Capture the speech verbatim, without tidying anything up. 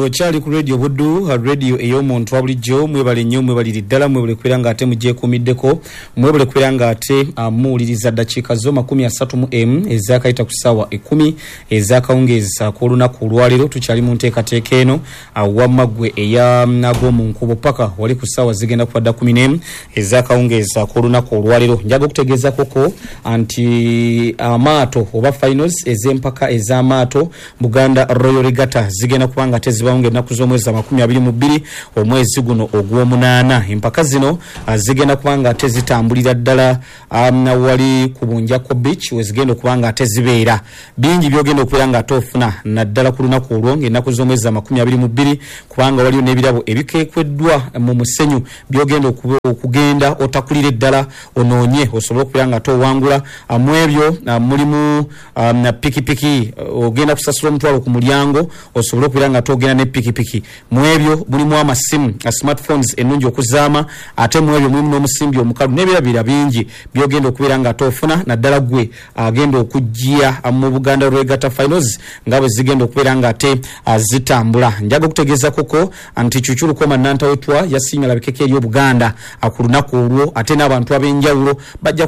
Ono chali ku radio Buddu, radio ey'omuntu wabulijjo mwebale nnyo mwebali ddala mwebale kwera nga ate mujje kumiddeko mwebale kwera nga ate amuuliriza ddakiika zo makumi asatu mu emu ezakayita ku ssaawa ekkumi ezakawungeeza ku lunaku olwaleero tukyali mu nteekateeka eno awamaggwe eya ag'omu nkubo paka wali ku ssaawa zigenda kubadda kumi n'emu ezakawungeeza ku lunaku olwaleero njaga okutegeeza koko anti amaato oba finals ez'empaka ez'amaato Buganda Royal Regatta zigenda kubanga tezibawunga ennaku z'omwezi makumi abiri mu bbiri omwezi guno ogw'omunaana. Empaka zino zigenda kubanga tezitambulira ddala um, wali ku Bunjako Beach wezigenda kubanga tezibeera bingi byogenda okubeera nga tofuna naddala ku lunaku olwo ng'ennaku z'omwezi makumi abiri mu bbiri kubanga waliyo n'ebirabo ebikeekweddwa mu musenyu byogenda okugenda otakulira ddala onoonye osobola okubeera nga towangula mu ebyo mulimu um, pikipiki ogenda kusasula omutwalo ku mulyango osobola okubeera nga togenda ne pikipiki mu ebyo mulimu amasimu smartphones ennungi okuzaama ate mu ebyo mulimu n'omusimbi omukalu n'ebirabira bingi byogenda okubeera nga tofuna naddala gwe agenda okujja mu Buganda Regatta Finals nga bwe zigenda okubeera nga ate zitambula. Njaga okutegeeza koko anti Chuchuru Koma Nantawetwa yasiimya labikeke eri Buganda ku lunaku olwo ate n'abantu ab'enjawulo bajja